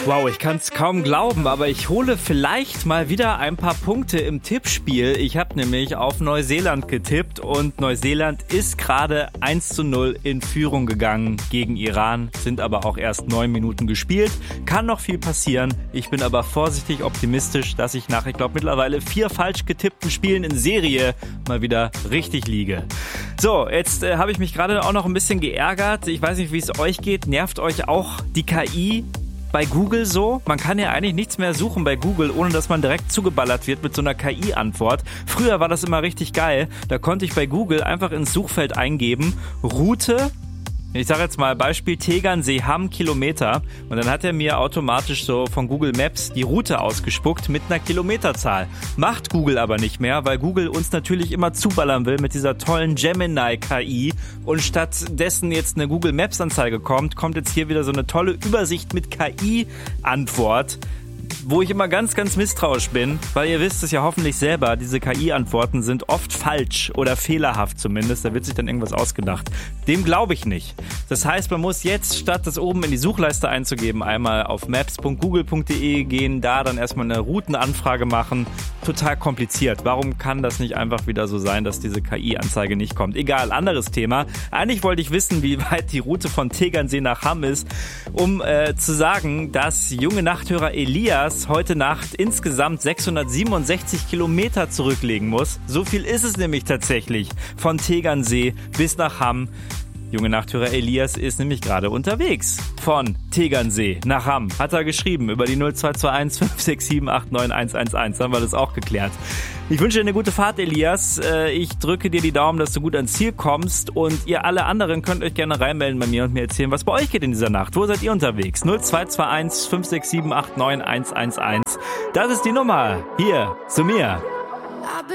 Wow, ich kann es kaum glauben, aber ich hole vielleicht mal wieder ein paar Punkte im Tippspiel. Ich habe nämlich auf Neuseeland getippt und Neuseeland ist gerade 1:0 in Führung gegangen gegen Iran, sind aber auch erst 9 Minuten gespielt. Kann noch viel passieren. Ich bin aber vorsichtig optimistisch, dass ich nach, ich glaube, mittlerweile 4 falsch getippten Spielen in Serie mal wieder richtig liege. So, jetzt habe ich mich gerade auch noch ein bisschen geärgert. Ich weiß nicht, wie es euch geht. Nervt euch auch die KI bei Google so? Man kann ja eigentlich nichts mehr suchen bei Google, ohne dass man direkt zugeballert wird mit so einer KI-Antwort. Früher war das immer richtig geil. Da konnte ich bei Google einfach ins Suchfeld eingeben, Route, ich sage jetzt mal Beispiel Tegernsee-Hamm Kilometer, und dann hat er mir automatisch so von Google Maps die Route ausgespuckt mit einer Kilometerzahl. Macht Google aber nicht mehr, weil Google uns natürlich immer zuballern will mit dieser tollen Gemini-KI, und stattdessen jetzt eine Google Maps Anzeige kommt jetzt hier wieder so eine tolle Übersicht mit KI-Antwort, wo ich immer ganz, ganz misstrauisch bin, weil ihr wisst es ja hoffentlich selber, diese KI-Antworten sind oft falsch oder fehlerhaft zumindest, da wird sich dann irgendwas ausgedacht. Dem glaube ich nicht. Das heißt, man muss jetzt, statt das oben in die Suchleiste einzugeben, einmal auf maps.google.de gehen, da dann erstmal eine Routenanfrage machen. Total kompliziert. Warum kann das nicht einfach wieder so sein, dass diese KI-Anzeige nicht kommt? Egal, anderes Thema. Eigentlich wollte ich wissen, wie weit die Route von Tegernsee nach Hamm ist, um zu sagen, dass junge Nachthörer Elias heute Nacht insgesamt 667 Kilometer zurücklegen muss. So viel ist es nämlich tatsächlich von Tegernsee bis nach Hamm. Junge Nachthörer Elias ist nämlich gerade unterwegs von Tegernsee nach Hamm. Hat er geschrieben über die 0221 567 89111. Haben wir das auch geklärt. Ich wünsche dir eine gute Fahrt, Elias. Ich drücke dir die Daumen, dass du gut ans Ziel kommst. Und ihr alle anderen könnt euch gerne reinmelden bei mir und mir erzählen, was bei euch geht in dieser Nacht. Wo seid ihr unterwegs? 0221 567 89111. Das ist die Nummer hier zu mir.